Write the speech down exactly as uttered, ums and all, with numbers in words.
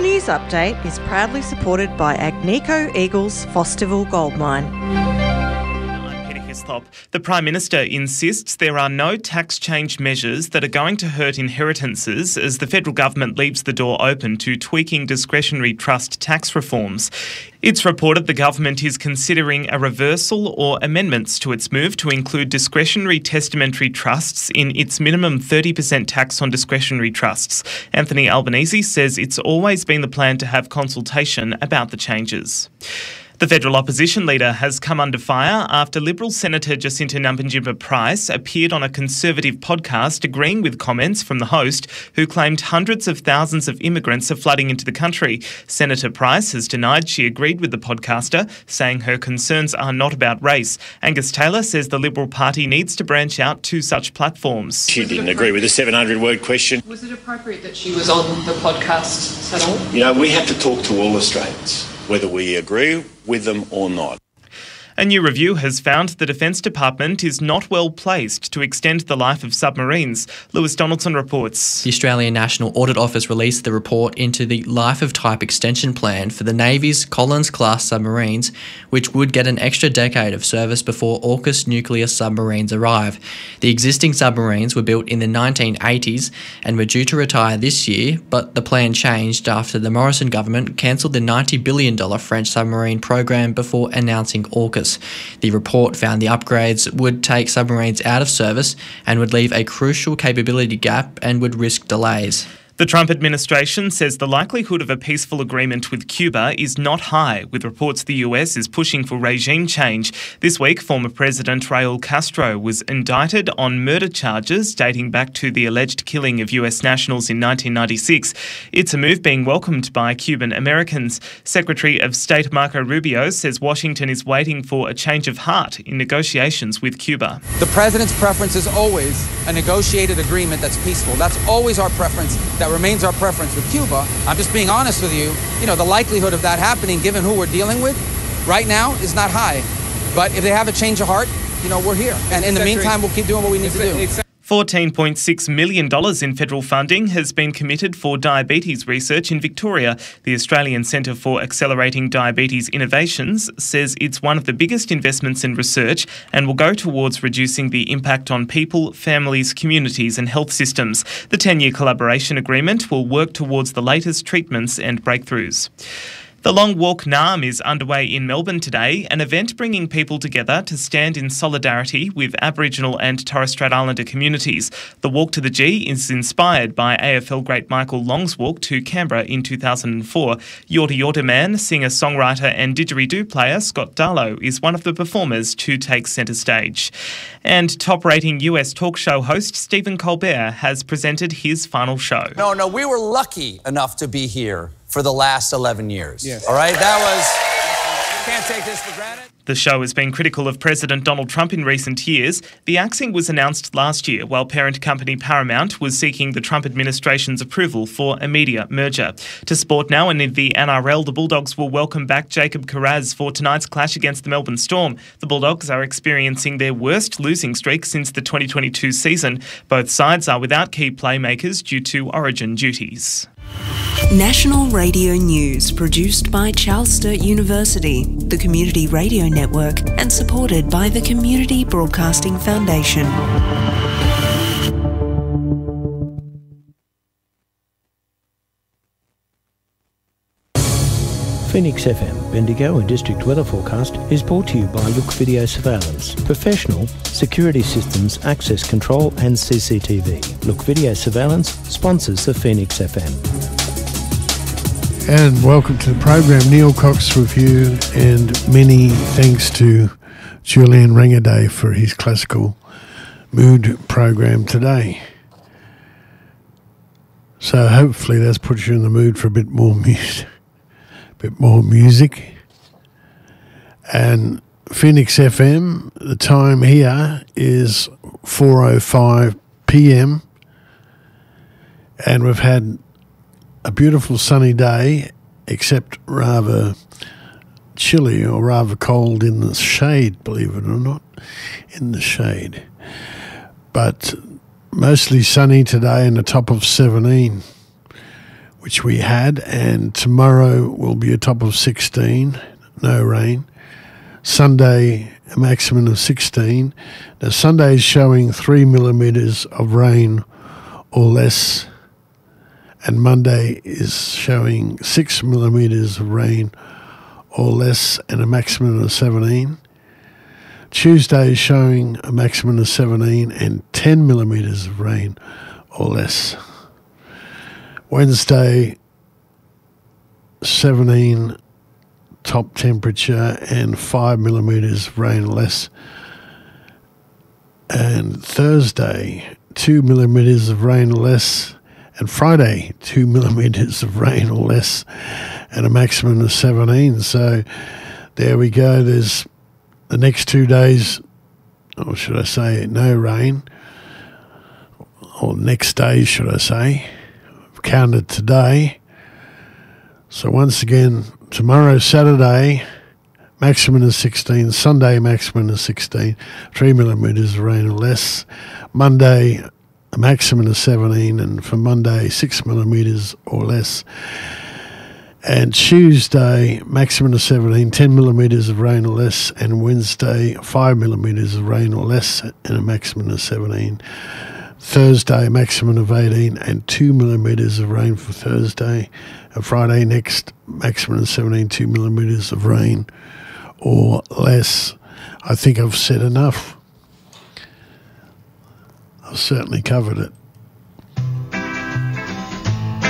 News Update is proudly supported by Agnico Eagles Fosterville Gold Mine. I'm Peter Hislop. The Prime Minister insists there are no tax change measures that are going to hurt inheritances as the federal government leaves the door open to tweaking discretionary trust tax reforms. It's reported the government is considering a reversal or amendments to its move to include discretionary testamentary trusts in its minimum thirty percent tax on discretionary trusts. Anthony Albanese says it's always been the plan to have consultation about the changes. The federal opposition leader has come under fire after Liberal Senator Jacinta Nampijinpa Price appeared on a Conservative podcast agreeing with comments from the host who claimed hundreds of thousands of immigrants are flooding into the country. Senator Price has denied she agreed with the podcaster, saying her concerns are not about race. Angus Taylor says the Liberal Party needs to branch out to such platforms. She didn't agree with the seven hundred word question. Was it appropriate that she was on the podcast at all? You know, we have to talk to all Australians, whether we agree with them or not. A new review has found the Defence Department is not well placed to extend the life of submarines. Lewis Donaldson reports. The Australian National Audit Office released the report into the Life of Type Extension Plan for the Navy's Collins-class submarines, which would get an extra decade of service before AUKUS nuclear submarines arrive. The existing submarines were built in the nineteen eighties and were due to retire this year, but the plan changed after the Morrison government cancelled the ninety billion dollars French submarine program before announcing AUKUS. The report found the upgrades would take submarines out of service and would leave a crucial capability gap and would risk delays. The Trump administration says the likelihood of a peaceful agreement with Cuba is not high, with reports the U S is pushing for regime change. This week, former President Raul Castro was indicted on murder charges dating back to the alleged killing of U S nationals in nineteen ninety-six. It's a move being welcomed by Cuban Americans. Secretary of State Marco Rubio says Washington is waiting for a change of heart in negotiations with Cuba. The president's preference is always a negotiated agreement that's peaceful. That's always our preference. That remains our preference with Cuba. I'm just being honest with you. You know, the likelihood of that happening, given who we're dealing with right now, is not high. But if they have a change of heart, you know, we're here. And in the meantime, we'll keep doing what we need to do. fourteen point six million dollars in federal funding has been committed for diabetes research in Victoria. The Australian Centre for Accelerating Diabetes Innovations says it's one of the biggest investments in research and will go towards reducing the impact on people, families, communities and health systems. The ten-year collaboration agreement will work towards the latest treatments and breakthroughs. The Long Walk Naarm is underway in Melbourne today, an event bringing people together to stand in solidarity with Aboriginal and Torres Strait Islander communities. The Walk to the G is inspired by A F L great Michael Long's walk to Canberra in two thousand four. Yorta Yorta man, singer, songwriter and didgeridoo player Scott Darlow is one of the performers to take centre stage. And top-rating U S talk show host Stephen Colbert has presented his final show. No, no, we were lucky enough to be here for the last eleven years. Yes. All right, that was... Can't take this for granted. The show has been critical of President Donald Trump in recent years. The axing was announced last year while parent company Paramount was seeking the Trump administration's approval for a media merger. To sport now, and in the N R L, the Bulldogs will welcome back Jacob Kiraz for tonight's clash against the Melbourne Storm. The Bulldogs are experiencing their worst losing streak since the twenty twenty-two season. Both sides are without key playmakers due to origin duties. National Radio News, produced by Charles Sturt University, the Community Radio Network, and supported by the Community Broadcasting Foundation. Phoenix F M, Bendigo and District Weather Forecast is brought to you by Look Video Surveillance. Professional security systems, access control and C C T V. Look Video Surveillance sponsors the Phoenix F M. And welcome to the program, Neil Cox Review, and many thanks to Julian Rangaday for his classical mood program today. So hopefully that's put you in the mood for a bit more music, bit more music. And Phoenix F M, the time here is four oh five p.m. and we've had a beautiful sunny day, except rather chilly or rather cold in the shade, believe it or not, in the shade. But mostly sunny today and a top of seventeen, which we had, and tomorrow will be a top of sixteen, no rain. Sunday, a maximum of sixteen. Now, Sunday is showing three millimetres of rain or less, and Monday is showing six millimetres of rain or less and a maximum of seventeen. Tuesday is showing a maximum of seventeen and ten millimetres of rain or less. Wednesday, seventeen top temperature and five millimetres of rain or less. And Thursday, two millimetres of rain or less. And Friday, two millimetres of rain or less and a maximum of seventeen. So there we go. There's the next two days, or should I say no rain, or next day, should I say. I've counted today. So once again, tomorrow, Saturday, maximum of sixteen. Sunday, maximum of sixteen. Three millimetres of rain or less. Monday, a maximum of seventeen. And for Monday, six millimetres or less. And Tuesday, maximum of seventeen, ten millimetres of rain or less. And Wednesday, five millimetres of rain or less and a maximum of seventeen. Thursday, maximum of eighteen and two millimetres of rain for Thursday. And Friday next, maximum of seventeen, two millimetres of rain or less. I think I've said enough. I've certainly covered it.